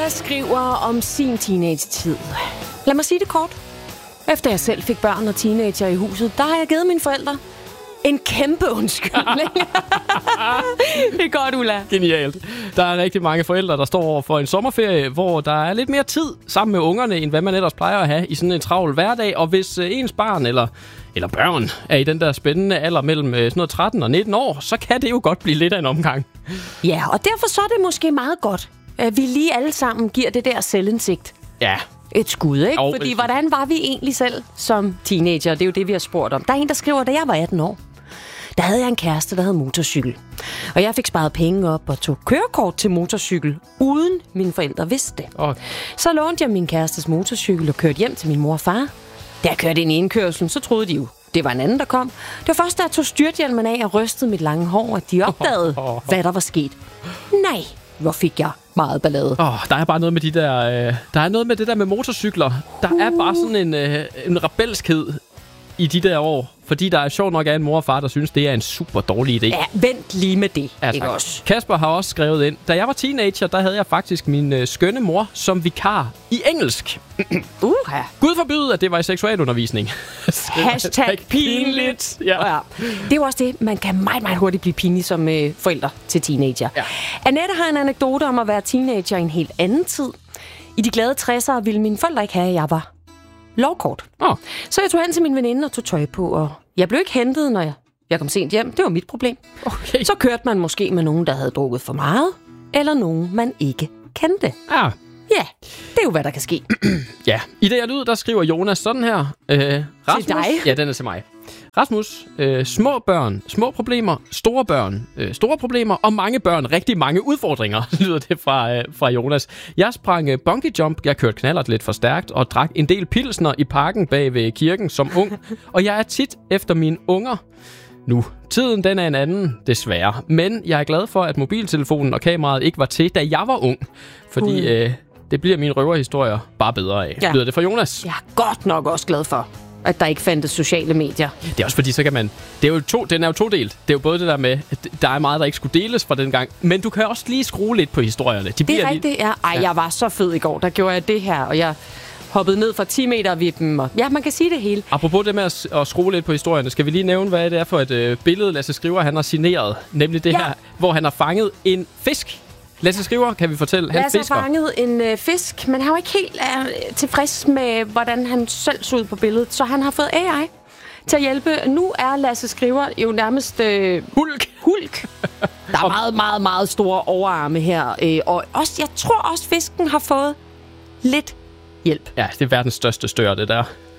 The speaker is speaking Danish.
Ulla skriver om sin teenage-tid. Lad mig sige det kort. Efter jeg selv fik børn og teenager i huset, der har jeg givet mine forældre en kæmpe undskyldning. Det er godt, Ulla. Genialt. Der er rigtig mange forældre, der står over for en sommerferie, hvor der er lidt mere tid sammen med ungerne, end hvad man ellers plejer at have i sådan en travl hverdag. Og hvis ens barn eller børn er i den der spændende alder mellem sådan noget 13 og 19 år, så kan det jo godt blive lidt af en omgang. Ja, og derfor så er det måske meget godt, at vi lige alle sammen giver det der selvindsigt Ja. et skud, ikke? Jo, Fordi hvordan var vi egentlig selv som teenager? Det er jo det, vi har spurgt om. Der er en, der skriver, da jeg var 18 år, der havde jeg en kæreste, der havde motorcykel. Og jeg fik sparet penge op og tog kørekort til motorcykel, uden mine forældre vidste det. Okay. Så lånte jeg min kærestes motorcykel og kørte hjem til min mor og far. Da jeg kørte ind i indkørslen, så troede de jo, det var en anden, der kom. Det var først, da jeg tog styrthjelmen af og rystede mit lange hår, at de opdagede, hvad der var sket. Nej, hvor fik jeg meget ballade. Der er bare noget med de der... der er noget med det der med motorcykler. Der er bare sådan en rebelskhed i de der år. Fordi der er sjovt nok af en mor og far, der synes, det er en super dårlig idé. Ja, vent lige med det, ja, ikke også? Kasper har også skrevet ind. Da jeg var teenager, der havde jeg faktisk min skønne mor som vikar i engelsk. Gud forbyde, at det var i seksualundervisning. Hashtag pinligt. Ja. Det er jo også det, man kan meget, meget hurtigt blive pinlig som forældre til teenager. Ja. Annette har en anekdote om at være teenager i en helt anden tid. I de glade 60'ere ville mine forældre ikke have, at jeg var lovkort. Så jeg tog hen til min veninde og tog tøj på, og jeg blev ikke hentet, når jeg kom sent hjem. Det var mit problem. Okay. Så kørte man måske med nogen, der havde drukket for meget, eller nogen, man ikke kendte. Ja, det er jo, hvad der kan ske. Ja, i det her lyd, der skriver Jonas sådan her. Rasmus, til dig? Ja, den er til mig. Rasmus, små børn, små problemer, store børn, store problemer og mange børn, rigtig mange udfordringer, lyder det fra Jonas. Jeg sprang bungee jump, jeg kørte knallert lidt for stærkt og drak en del pilsner i parken bag ved kirken som ung. Og jeg er tit efter mine unger nu. Tiden, den er en anden, desværre. Men jeg er glad for, at mobiltelefonen og kameraet ikke var til, da jeg var ung. Fordi det bliver mine røverhistorier bare bedre af. Lyder det fra Jonas? Jeg er godt nok også glad for, at der ikke fandtes sociale medier. Det er også fordi, så kan man... Den er jo todelt. Det er jo både det der med, at der er meget, der ikke skulle deles fra den gang, men du kan også lige skrue lidt på historierne. Det er rigtigt, ja. Jeg var så fed i går. Der gjorde jeg det her, og jeg hoppede ned fra 10 meter ved dem. Og ja, man kan sige det hele. Apropos det med at skrue lidt på historierne, skal vi lige nævne, hvad det er for et billede, Lasse Skriver, han har signeret. Nemlig det her, hvor han har fanget en fisk. Lasse Skriver, kan vi fortælle, han fisker. Lasse har fanget en fisk, men han var ikke helt tilfreds med, hvordan han selv så ud på billedet. Så han har fået AI til at hjælpe. Nu er Lasse Skriver jo nærmest... Hulk. Der er meget, meget, meget store overarme her. Og også, jeg tror også, fisken har fået lidt hjælp. Ja, det er verdens største stør, det der.